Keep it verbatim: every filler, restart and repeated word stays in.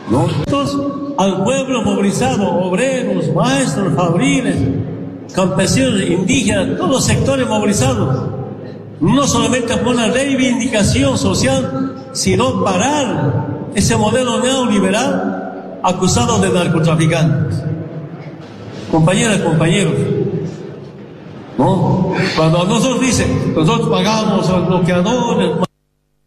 ¿no? Entonces, al pueblo movilizado, obreros, maestros, fabriles, campesinos, indígenas, todos los sectores movilizados, no solamente por una reivindicación social, sino parar ese modelo neoliberal acusado de narcotraficantes. Compañeras, compañeros, ¿no? Cuando nosotros dicen, nosotros pagamos a los bloqueadores,